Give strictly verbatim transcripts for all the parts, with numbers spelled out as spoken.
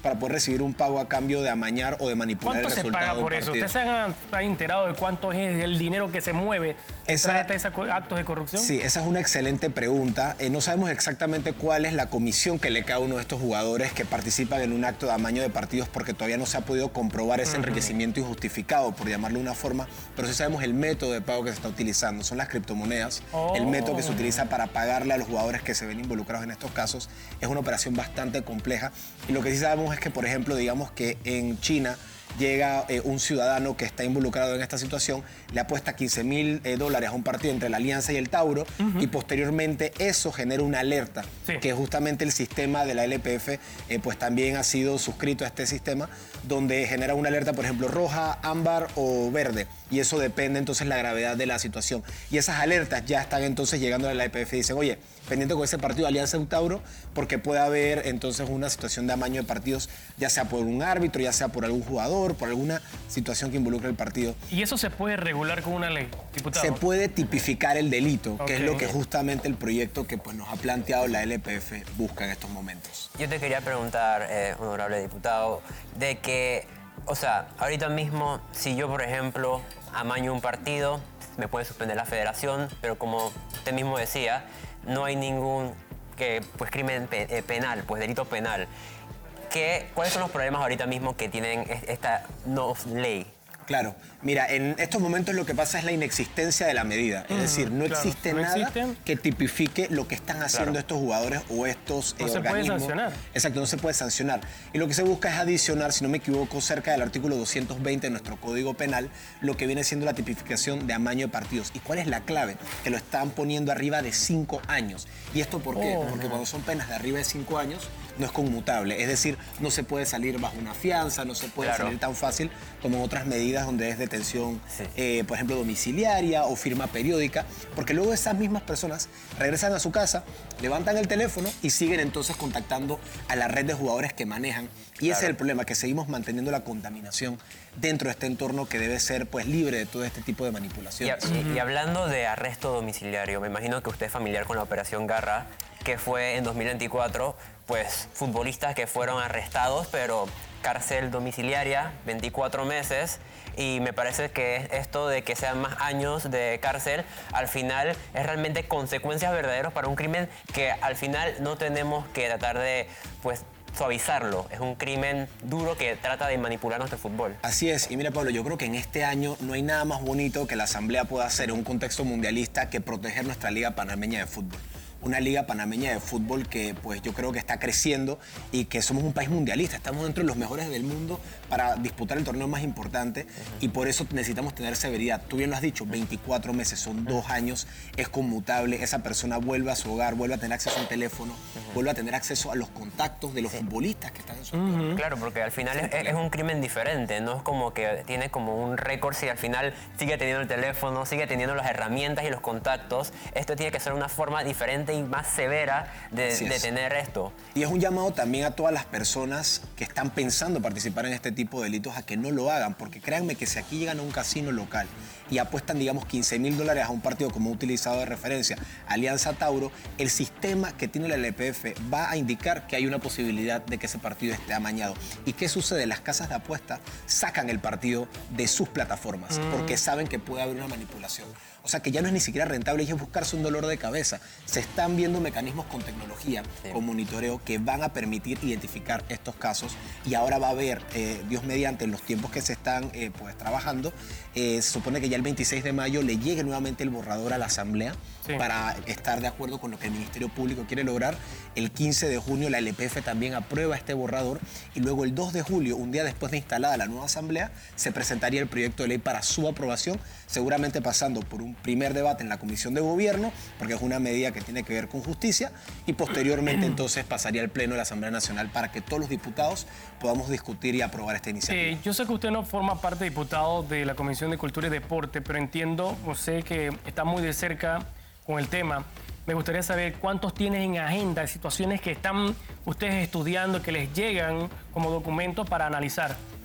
para poder recibir un pago a cambio de amañar o de manipular el resultado. ¿Cuánto se paga por eso? ¿Ustedes se han, han enterado de cuánto es el dinero que se mueve esa, tras esos actos de corrupción? Sí, esa es una excelente pregunta. Eh, no sabemos exactamente cuál es la comisión que le cae a uno de estos jugadores que participan en un acto de amaño de partidos, porque todavía no se ha podido comprobar ese uh-huh. enriquecimiento injustificado, por llamarlo de una forma, pero sí sabemos el método de pago que se está utilizando. Son las criptomonedas. Oh. El método que se utiliza para pagarle a los jugadores que se ven involucrados en estos casos es una operación bastante compleja. Y lo que sí sabemos es que, por ejemplo, digamos que en China llega eh, un ciudadano que está involucrado en esta situación, le apuesta quince mil eh, dólares a un partido entre la Alianza y el Tauro, uh-huh. y posteriormente eso genera una alerta, sí. que justamente el sistema de la L P F eh, pues también ha sido suscrito a este sistema, donde genera una alerta, por ejemplo, roja, ámbar o verde, y eso depende entonces la gravedad de la situación. Y esas alertas ya están entonces llegando a la L P F y dicen, oye, pendiente con ese partido Alianza y Tauro, porque puede haber entonces una situación de amaño de partidos, ya sea por un árbitro, ya sea por algún jugador, por alguna situación que involucre el partido. ¿Y eso se puede regular con una ley, diputado? Se puede tipificar el delito, okay. que es lo que justamente el proyecto que pues, nos ha planteado la L P F busca en estos momentos. Yo te quería preguntar, eh, honorable diputado, de que, o sea, ahorita mismo, si yo, por ejemplo, amaño un partido, me puede suspender la federación, pero como usted mismo decía, no hay ningún que, pues, crimen pe eh, penal, pues delito penal. ¿Qué, ¿Cuáles son los problemas ahorita mismo que tienen esta no ley? Claro, mira, en estos momentos lo que pasa es la inexistencia de la medida. Es mm, decir, no claro, existe no nada existen. que tipifique lo que están haciendo claro. estos jugadores o estos no eh, se organismos. puede sancionar. Exacto, no se puede sancionar. Y lo que se busca es adicionar, si no me equivoco, cerca del artículo doscientos veinte de nuestro Código Penal, lo que viene siendo la tipificación de amaño de partidos. ¿Y cuál es la clave? Que lo están poniendo arriba de cinco años. ¿Y esto por qué? Oh, Porque no. cuando son penas de arriba de cinco años, no es conmutable. Es decir, no se puede salir bajo una fianza, no se puede claro. salir tan fácil como en otras medidas donde es detención, sí. eh, por ejemplo, domiciliaria o firma periódica, porque luego esas mismas personas regresan a su casa, levantan el teléfono y siguen entonces contactando a la red de jugadores que manejan. Y claro. ese es el problema, que seguimos manteniendo la contaminación dentro de este entorno que debe ser pues libre de todo este tipo de manipulaciones. Y, y, y hablando de arresto domiciliario, me imagino que usted es familiar con la Operación Garra, que fue en dos mil veinticuatro, pues futbolistas que fueron arrestados, pero cárcel domiciliaria, veinticuatro meses, y me parece que esto de que sean más años de cárcel, al final es realmente consecuencias verdaderas para un crimen que al final no tenemos que tratar de, pues, suavizarlo. Es un crimen duro que trata de manipular nuestro fútbol. Así es. Y mira, Pablo, yo creo que en este año no hay nada más bonito que la Asamblea pueda hacer en un contexto mundialista que proteger nuestra Liga Panameña de Fútbol. Una liga panameña de fútbol que pues yo creo que está creciendo y que somos un país mundialista, estamos dentro de los mejores del mundo para disputar el torneo más importante uh-huh. y por eso necesitamos tener severidad. Tú bien lo has dicho, veinticuatro meses, son dos años, es conmutable, esa persona vuelve a su hogar, vuelve a tener acceso a un teléfono, uh-huh. vuelve a tener acceso a los contactos de los sí. futbolistas que están en su entorno. Uh-huh. Claro, porque al final es, es un crimen diferente, no es como que tiene como un récord, si al final sigue teniendo el teléfono, sigue teniendo las herramientas y los contactos, esto tiene que ser una forma diferente y más severa de, de tener esto. Y es un llamado también a todas las personas que están pensando participar en este tipo de delitos a que no lo hagan, porque créanme que si aquí llegan a un casino local y apuestan, digamos, quince mil dólares a un partido como utilizado de referencia, Alianza Tauro, el sistema que tiene la L P F va a indicar que hay una posibilidad de que ese partido esté amañado. ¿Y qué sucede? Las casas de apuesta sacan el partido de sus plataformas mm. porque saben que puede haber una manipulación. O sea que ya no es ni siquiera rentable, es buscarse un dolor de cabeza. Se están viendo mecanismos con tecnología, sí. con monitoreo, que van a permitir identificar estos casos. Y ahora va a haber, eh, Dios mediante, en los tiempos que se están eh, pues, trabajando, eh, se supone que ya el veintiséis de mayo le llegue nuevamente el borrador a la Asamblea sí. para estar de acuerdo con lo que el Ministerio Público quiere lograr. El quince de junio la L P F también aprueba este borrador y luego el dos de julio, un día después de instalada la nueva Asamblea, se presentaría el proyecto de ley para su aprobación, seguramente pasando por un primer debate en la Comisión de Gobierno, porque es una medida que tiene que ver con justicia, y posteriormente entonces pasaría al Pleno de la Asamblea Nacional para que todos los diputados podamos discutir y aprobar esta iniciativa. Eh, yo sé que usted no forma parte, diputado, de la Comisión de Cultura y Deporte, pero entiendo, o sé que está muy de cerca con el tema. Me gustaría saber cuántos tienen en agenda, situaciones que están ustedes estudiando, que les llegan como documentos para analizar.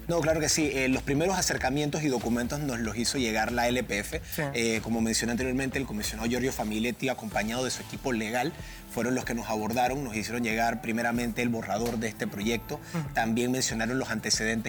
No, claro que sí. Eh, los primeros acercamientos y documentos nos los hizo llegar la L P F. Sí. Eh, como mencioné anteriormente, el comisionado Giorgio Famiglietti, acompañado de su equipo legal, fueron los que nos abordaron, nos hicieron llegar primeramente el borrador de este proyecto. Uh-huh. También mencionaron los antecedentes